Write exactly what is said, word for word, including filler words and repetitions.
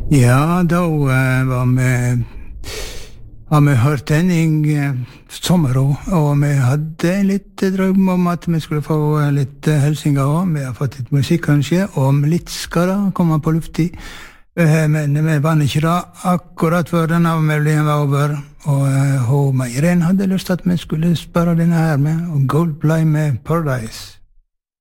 Ja, da uh, var vi har vi hørt Henning uh, sommer også, og vi hadde litt drøm om at vi skulle få uh, litt uh, helsinger også. Vi har fått litt musikk kanskje, og om litt skal da komme på lufti. Uh, men vi var ikke da akkurat før denne avmeldingen var over, og uh, hun Meiren hadde lyst til at vi skulle spørre denne her med, og Goldplay med Paradise.